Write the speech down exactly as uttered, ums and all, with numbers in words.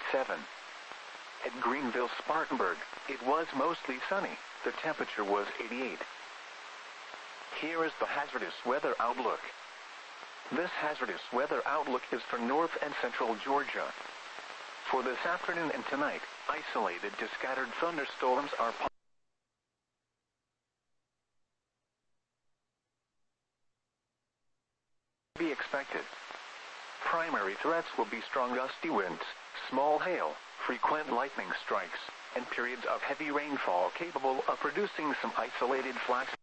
seven. At Greenville Spartanburg, it was mostly sunny. The temperature was eighty-eight. Here is the hazardous weather outlook. This hazardous weather outlook is for north and central Georgia. For this afternoon and tonight, isolated to scattered thunderstorms are possible. Be expected. Primary threats will be strong gusty winds, small hail, frequent lightning strikes, and periods of heavy rainfall capable of producing some isolated flash.